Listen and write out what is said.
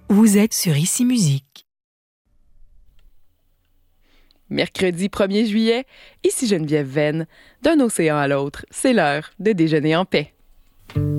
Vous êtes sur Ici Musique. Mercredi 1er juillet, ici Geneviève Venn. D'un océan à l'autre, c'est l'heure de déjeuner en paix.